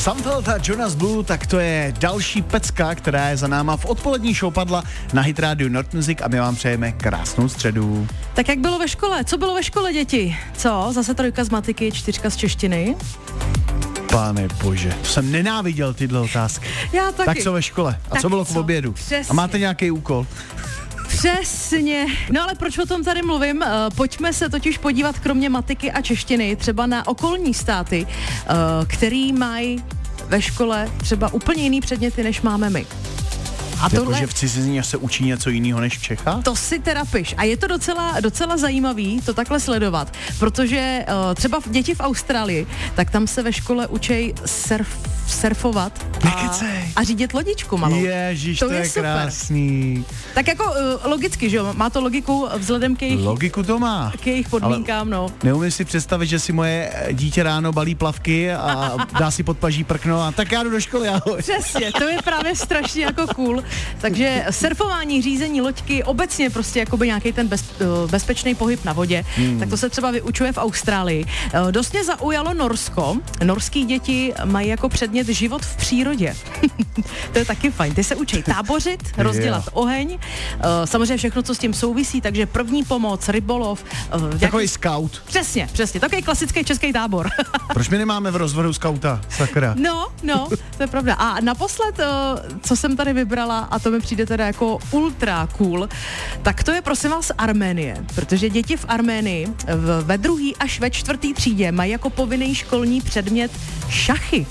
Samfeld a Jonas Blue, tak to je další pecka, která je za náma v odpolední show padla na Hit Radio Not Music a my vám přejeme krásnou středu. Tak jak bylo ve škole? Co bylo ve škole, děti? Co? Zase 3 z matiky, 4 z češtiny? Pane bože, to jsem nenáviděl tyhle otázky. Já taky. Tak co ve škole? A tak co bylo co? k obědu? Přesně. A máte nějaký úkol? Přesně. No ale proč o tom tady mluvím? Pojďme se totiž podívat kromě matiky a češtiny třeba na okolní státy, který mají ve škole třeba úplně jiný předměty, než máme my. A tohle... Jakože v cizině se učí něco jiného než v Čechách? To si teda piš. A je to docela zajímavý to takhle sledovat, protože třeba děti v Austrálii, tak tam se ve škole učej surfovat a řídit lodičku malou. Ježiš, to je krásný. Tak jako logicky, že jo, má to logiku vzhledem k jejich... Logiku to má. K jejich podmínkám, no. Neumím si představit, že si moje dítě ráno balí plavky a dá si pod paží prkno a tak já jdu do školy, ahoj. Přesně, to je právě strašně jako cool. Takže surfování, řízení loďky, obecně prostě jakoby nějaký ten bezpečný pohyb na vodě, tak to se třeba vyučuje v Austrálii. Dost mě zaujalo Norsko. Norský děti mají jako předmět život v přírodě. To je taky fajn. Ty se učí tábořit, rozdělat oheň, samozřejmě všechno, co s tím souvisí, takže první pomoc, rybolov. Takový scout. Přesně, takový klasický český tábor. Proč my nemáme v rozvrhu skauta? Sakra. No, to je pravda. A naposled, co jsem tady vybrala, a to mi přijde teda jako ultra cool, tak to je prosím vás Arménie, protože děti v Arménii ve 2. až ve 4. třídě mají jako povinný školní předmět šachy.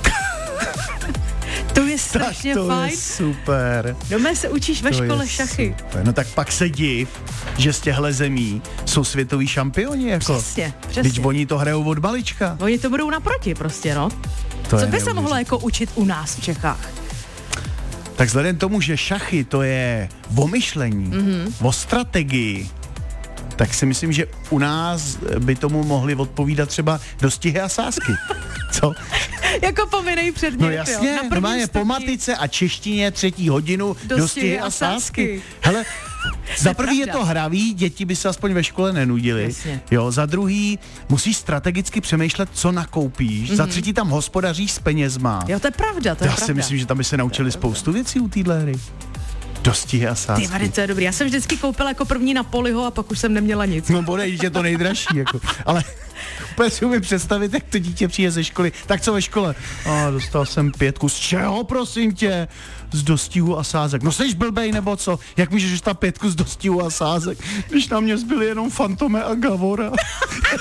To je strašně to fajn. Je super. Doma se učíš ve škole šachy. Super. No tak pak se div, že z těchto zemí jsou světoví šampioni. Jako. Přesně. Teď oni to hrajou od malička. Oni to budou naproti prostě, no. To co by se mohlo jako učit u nás v Čechách? Tak vzhledem tomu, že šachy to je o myšlení, o strategii, tak si myslím, že u nás by tomu mohli odpovídat třeba dostihy a sázky. Co? Jako povinnej předmět, no jasně, normálně po matice a češtině 3. hodinu dostihy a sázky. Hele, za prvý je to hravý, děti by se aspoň ve škole nenudily. Jo, za druhý musíš strategicky přemýšlet, co nakoupíš. Za třetí tam hospodaříš s penězma. Jo, to je pravda, Já si myslím, že tam by se naučili spoustu věcí u téhle hry. Dostihy a sázky. Ty vady, to je dobrý. Já jsem vždycky koupila jako první na Poliho a pak už jsem neměla nic. No bodej, že je to nejdražší, jako. Ale úplně si umím představit, jak to dítě přijde ze školy. Tak co ve škole? Dostal jsem 5. Z čeho, prosím tě? Z dostihu a sázek. No seš blbej, nebo co? Jak můžeš dostat 5 z dostihu a sázek, když na mě zbyly jenom Fantome a Gavora?